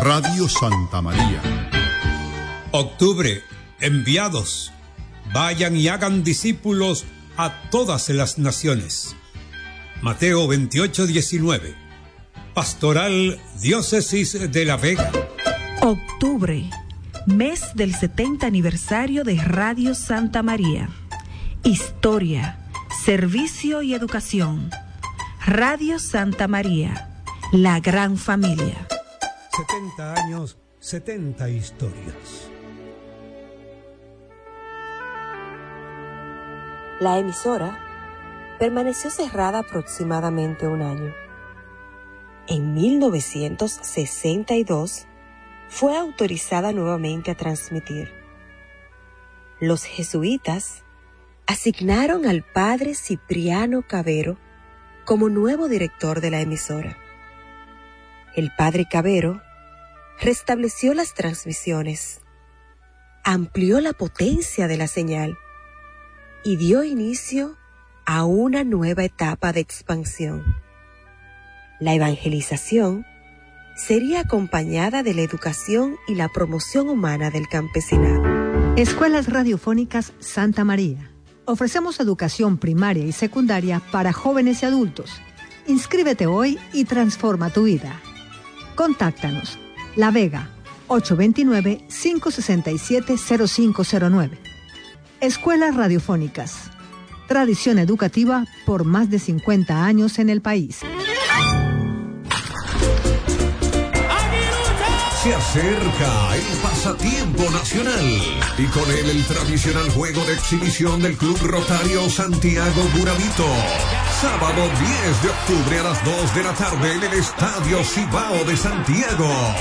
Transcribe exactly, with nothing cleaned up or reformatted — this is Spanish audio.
Radio Santa María. Octubre, enviados, vayan y hagan discípulos a todas las naciones. Mateo veintiocho diecinueve. Pastoral Diócesis de La Vega. Octubre, mes del setenta aniversario de Radio Santa María. Historia, servicio y educación. Radio Santa María, la gran familia. setenta años, setenta historias. La emisora permaneció cerrada aproximadamente un año. En mil novecientos sesenta y dos fue autorizada nuevamente a transmitir. Los jesuitas asignaron al padre Cipriano Cavero como nuevo director de la emisora. El padre Cavero restableció las transmisiones, amplió la potencia de la señal y dio inicio a una nueva etapa de expansión. La evangelización sería acompañada de la educación y la promoción humana del campesinado. Escuelas Radiofónicas Santa María. Ofrecemos educación primaria y secundaria para jóvenes y adultos. Inscríbete hoy y transforma tu vida. Contáctanos. La Vega, ocho dos nueve, cinco seis siete, cero cinco cero nueve. Escuelas Radiofónicas. Tradición educativa por más de cincuenta años en el país. Se acerca el pasatiempo nacional y con él el tradicional juego de exhibición del Club Rotario Santiago Burabito. Sábado diez de octubre a las dos de la tarde en el Estadio Cibao de Santiago.